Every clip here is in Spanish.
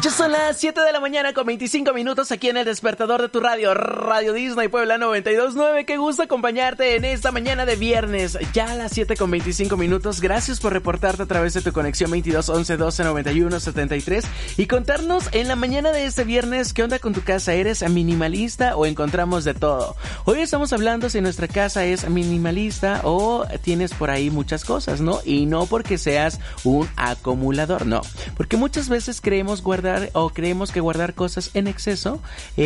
Ya son las 7 de la mañana con 25 minutos aquí en el despertador de tu radio, Radio Disney Puebla 92.9. Qué gusto acompañarte en esta mañana de viernes, ya a las 7 con 25 minutos. Gracias por reportarte a través de tu conexión 22 11 12 91 73 y contarnos en la mañana de este viernes qué onda con tu casa. ¿Eres minimalista o encontramos de todo? Hoy estamos hablando si nuestra casa es minimalista o tienes por ahí muchas cosas, ¿no? Y no porque seas un acumulador, no. Porque muchas veces creemos que guardar cosas en exceso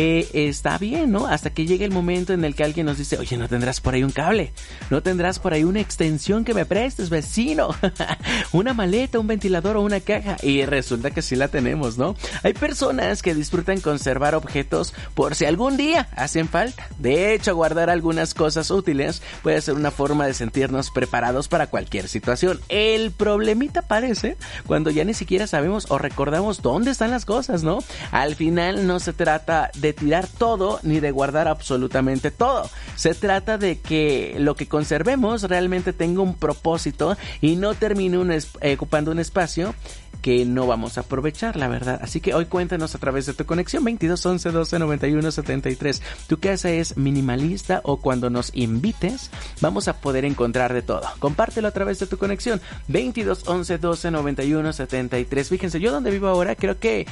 está bien, ¿no? Hasta que llegue el momento en el que alguien nos dice, oye, ¿no tendrás por ahí un cable? ¿No tendrás por ahí una extensión que me prestes, vecino? Una maleta, un ventilador o una caja. Y resulta que sí la tenemos, ¿no? Hay personas que disfrutan conservar objetos por si algún día hacen falta. De hecho, guardar algunas cosas útiles puede ser una forma de sentirnos preparados para cualquier situación. El problemita aparece cuando ya ni siquiera sabemos o recordamos dónde están las cosas, ¿no? Al final no se trata de tirar todo ni de guardar absolutamente todo. Se trata de que lo que conservemos realmente tenga un propósito y no termine ocupando un espacio que no vamos a aprovechar, la verdad. Así que hoy cuéntanos a través de tu conexión 22 11 12 91 73. ¿Tu casa es minimalista o cuando nos invites vamos a poder encontrar de todo? Compártelo a través de tu conexión 22 11 12 91 73. Fíjense, yo donde vivo ahora creo que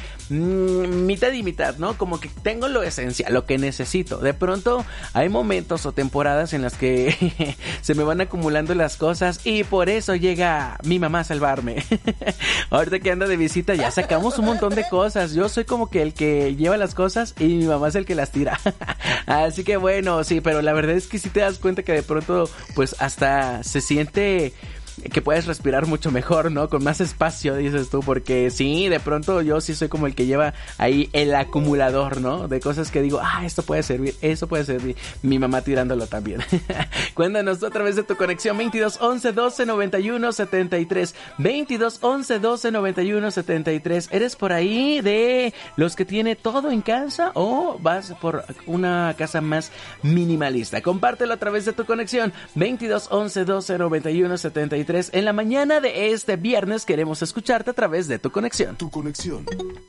mitad y mitad, ¿no? Como que tengo lo esencial, lo que necesito. De pronto hay momentos o temporadas en las que se me van acumulando las cosas y por eso llega mi mamá a salvarme. Ahorita que anda de visita ya sacamos un montón de cosas. Yo soy como que el que lleva las cosas y mi mamá es el que las tira. Así que bueno, sí, pero la verdad es que sí te das cuenta que de pronto pues hasta se siente que puedes respirar mucho mejor, ¿no? Con más espacio, dices tú, porque sí, de pronto yo sí soy como el que lleva ahí el acumulador, ¿no? De cosas que digo, esto puede servir, eso puede servir. Mi mamá tirándolo también. Cuéntanos tú a través de tu conexión 22 11 12 91 73. 22 11 12 91 73. ¿Eres por ahí de los que tiene todo en casa o vas por una casa más minimalista? Compártelo a través de tu conexión 22 11 12 91 73. En la mañana de este viernes queremos escucharte a través de tu conexión. Tu conexión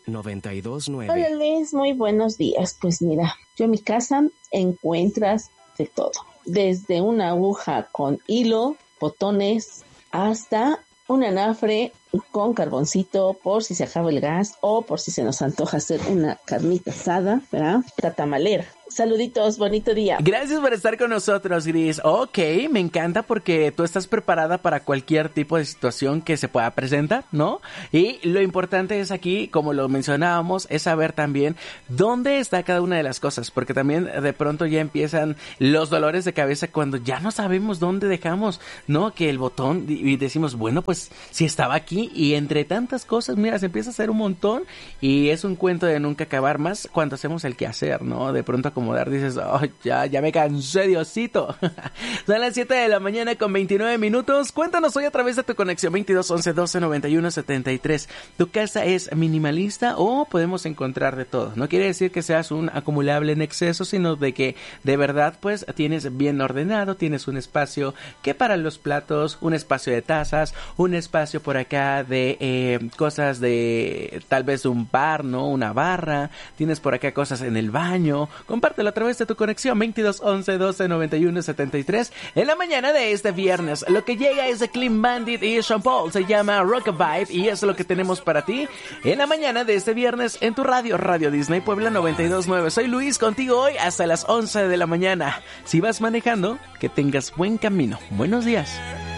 92.9. Hola Luis, muy buenos días. Pues mira, yo en mi casa encuentras de todo. Desde una aguja con hilo, botones, hasta un anafre con carboncito por si se acaba el gas o por si se nos antoja hacer una carnita asada, ¿verdad? La tamalera. Saluditos, bonito día. Gracias por estar con nosotros, Gris. Ok, me encanta porque tú estás preparada para cualquier tipo de situación que se pueda presentar, ¿no? Y lo importante es aquí, como lo mencionábamos, es saber también dónde está cada una de las cosas, porque también de pronto ya empiezan los dolores de cabeza cuando ya no sabemos dónde dejamos, ¿no? Que el botón y decimos, bueno, pues si estaba aquí y entre tantas cosas, mira, se empieza a hacer un montón y es un cuento de nunca acabar más cuando hacemos el quehacer, ¿no? De pronto acomodar, dices, ya me cansé, Diosito. Son las 7 de la mañana con 29 minutos. Cuéntanos hoy a través de tu conexión 22 11 12 91 73. ¿Tu casa es minimalista o podemos encontrar de todo? No quiere decir que seas un acumulable en exceso, sino de que de verdad pues tienes bien ordenado, tienes un espacio que para los platos, un espacio de tazas, un espacio por acá de cosas de tal vez un bar, ¿no? Una barra, tienes por acá cosas en el baño. Compártelo a través de tu conexión 22 11 12 91 73. En la mañana de este viernes, lo que llega es de Clean Bandit y Sean Paul, se llama Rockabye y es lo que tenemos para ti en la mañana de este viernes en tu radio, Radio Disney Puebla 92.9. Soy Luis, contigo hoy hasta las 11 de la mañana. Si vas manejando, que tengas buen camino. Buenos días.